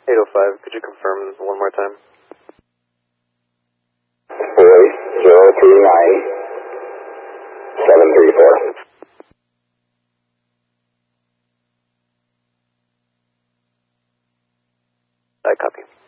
805, could you confirm one more time? 4039734. I copy.